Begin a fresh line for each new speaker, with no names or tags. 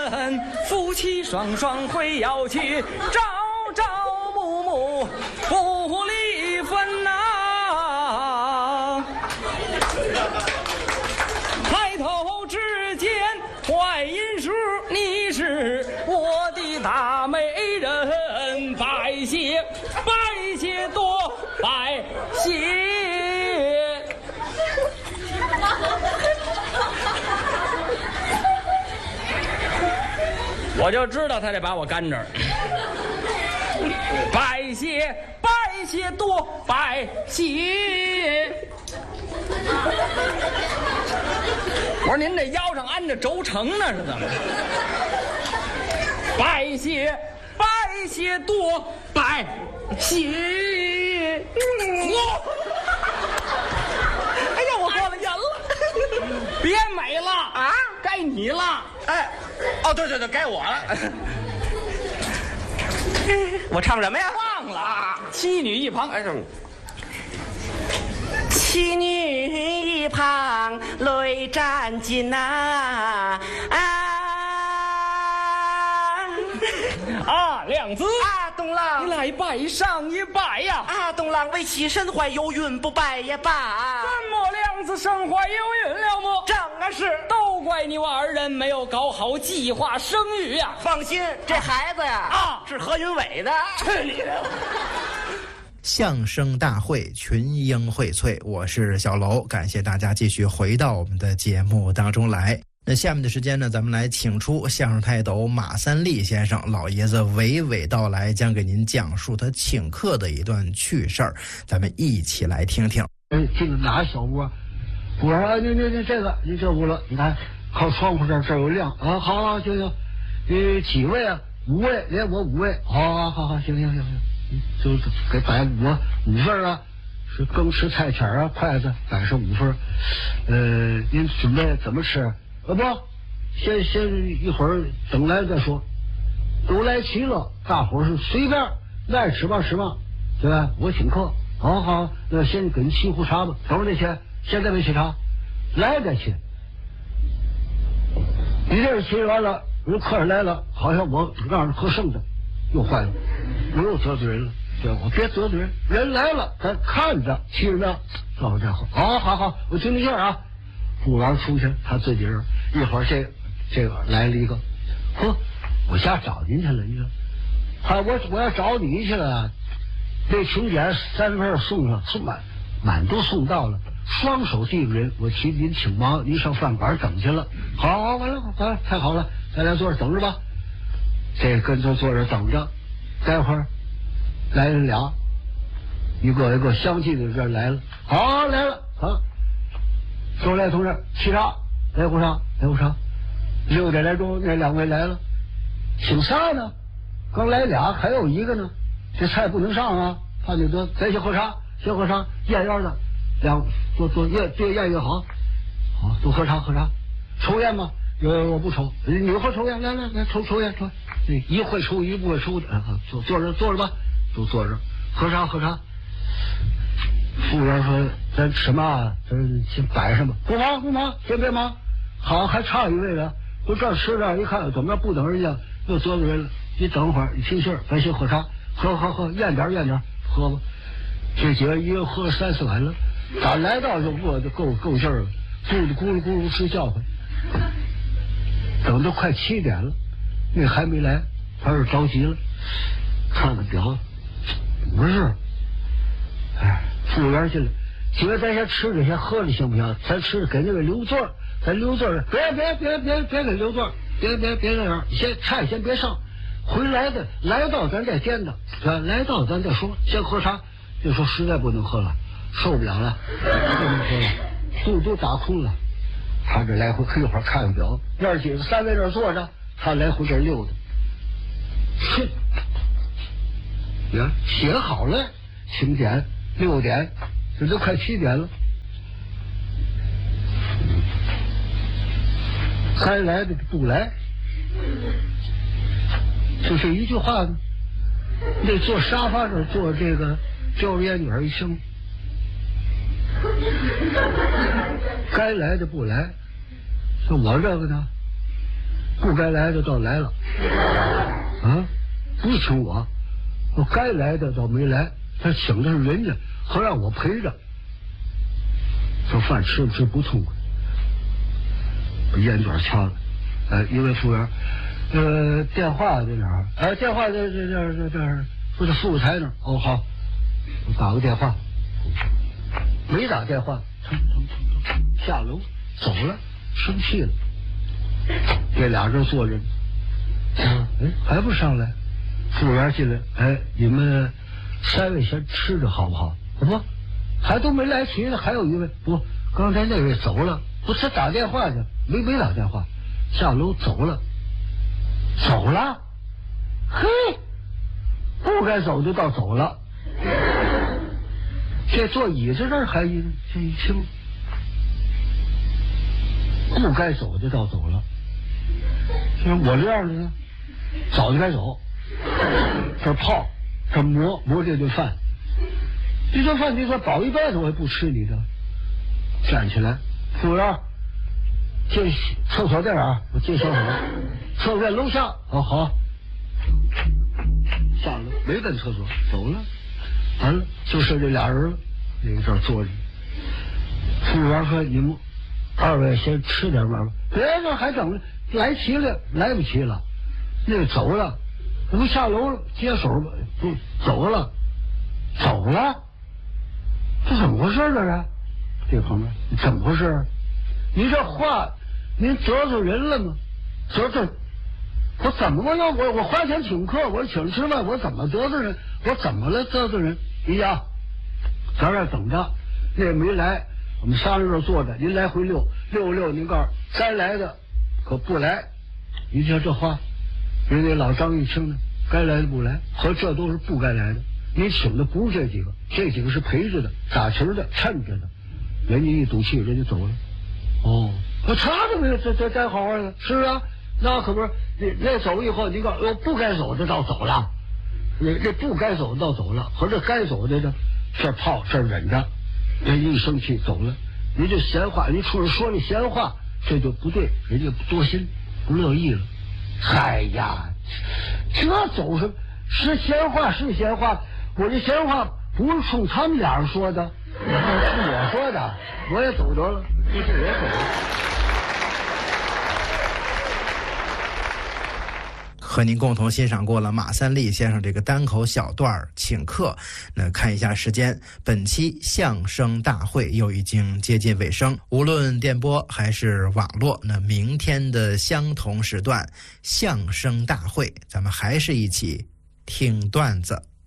人，夫妻双双会要去，朝朝暮暮不离分呐。抬头只见坏阴时，你是我的大美人，拜谢拜谢多拜谢。我就知道他得把我干这儿。拜谢拜谢多拜谢。我说您这腰上安着轴承呢是怎么？拜谢拜谢多拜谢。哎呀，我过了瘾了。别美了啊，该你了。
哎，哦，对对对，该我了。我唱什么呀？
忘了啊，妻女一旁。
哎，什么？妻女一旁泪沾襟呐，
亮子
啊，东郎，
你来拜上一拜呀！
啊，东郎为妻身怀有孕，不拜也罢。
怎么亮子身怀有孕了么？
正是，
都怪你我二人没有搞好计划生育呀！
放心，这孩子呀，是何云伟的。
去你的！
相声大会群英荟萃，我是小楼，感谢大家继续回到我们的节目当中来。那下面的时间呢，咱们来请出相声泰斗马三立先生，老爷子娓娓道来，将给您讲述他请客的一段趣事儿，咱们一起来听听。
进了哪小屋？我说你这个你这屋了，你看靠窗户这儿有亮啊，好行，几位啊？5位，连我5位，好，行，就给摆5份啊，是羹匙菜钱啊，筷子摆上5份。您准备怎么吃？不，先一会儿等来再说。都来齐了，大伙是随便爱吃吧，对吧？我请客，好，那先给你沏壶茶吧。等会儿再切，现在没沏茶，来再切。你这沏完了，人客人来了，好像我让人喝剩的，又坏了，我又得罪人了。对，我别得罪人，人来了，咱看着沏着呢，让我再喝。好，我听你信啊。服务员出去，他自己人。一会儿这个来了一个，呵，我家找您去了，你说，我要找你去了，这请柬3份送上，满都送到了，双手递给人，我替您请忙，您上饭馆等去了。好，完了，太好了，咱俩坐着等着吧。这跟着坐着等着，待会儿来人俩，一个相继的这来了，好来了，好。周来同志，沏茶，来壶茶。6点来钟，那2位来了，请仨呢，刚来俩，还有一个呢，这菜不能上啊，怕你得，咱先喝茶，咽的，多咽越好，多喝茶，抽烟吗？我不抽，你会抽烟，来抽烟，一会抽一不会抽的，坐着吧，都坐着，喝茶。服务员说：“咱吃嘛，咱先摆上吧。不忙，先别忙。好，还差一位呢。我这吃着，一看怎么不等人家，又得罪人了。你等会儿，你听信儿，咱先喝茶，喝，咽点，喝吧。这几个一人喝了3、4碗了，咋来到就饿得够劲儿了，肚子咕噜直叫唤。等到快7点了，那还没来，他是着急了，看看表，不是，服务员进来，几位咱先吃着，先喝着行不行？咱吃着给那个留座，咱留座，别给留座，别那样，菜先别上，回来到咱再颠的，来到咱再说，先喝茶。就说实在不能喝了，受不了了，不能喝了，肚子都打空了。他这来回一会儿看看表，那儿几个3位这儿坐着，他来回这儿溜达。去，你看写好了，请柬6点，这都快7点了。该来的不来，就是一句话呢。那坐沙发上坐这个幼儿园女儿一生，该来的不来。像我这个呢， 不该来的倒来了，啊，不是请我该来的倒没来，他请的是人家，还让我陪着，这饭吃不吃不痛快，把烟卷掐了。一位服务员，电话在哪儿？电话在这儿，不是服务台那儿。哦，好，我打个电话。没打电话，下楼走了，生气了。这俩人坐着，还不上来？服务员进来，你们3位先吃着好不好？不，还都没来齐呢，还有一位不，刚才那位走了，不是打电话去，没打电话，下楼走了，嘿，不该走的倒走了。这坐椅子这儿还这一听，不该走的倒走了。像我这样的呢，早就该走。这泡，这磨这顿饭，这顿饭你说饱一辈子我也不吃你的。站起来，服务员，借厕所在哪儿？我借厕所，厕所在楼下。哦，好，下楼没奔厕所，走了。完了，就剩这俩人了，那个这儿坐着。服务员说：“你们2位先吃点吧，别这还等着，来齐了，来不及了。那个走了，我们下楼了，接手吧，不走了，这怎么回事这是？这旁边怎么回事？你这话，您得罪人了吗？得罪。”我怎么我花钱请客，我请吃饭，我怎么得罪人？我怎么了得罪人？李家，咱这等着，那没来，我们3人这坐着，您来回溜，您告诉该来的可不来。您听这话，人家老张一听呢，该来的不来，和这都是不该来的。你请的不是这几个，这几个是陪着的、打情的、趁着的。人家一赌气，人家走了。哦，他怎么这该好好的？是啊。那可不是，那走以后，您告诉不该走的倒走了，那不该走的倒走了，和这该走的呢，这泡这忍着，人家一生气走了，您这闲话，您出来说那闲话，这就不对，人家不多心，不乐意了。哎呀，这走什么？是闲话是闲话，我这闲话不是冲他们俩人说的，是我说的，我也走得了，不是我走了。
和您共同欣赏过了马三立先生这个单口小段请客。那看一下时间，本期相声大会又已经接近尾声。无论电波还是网络，那明天的相同时段相声大会，咱们还是一起听段子。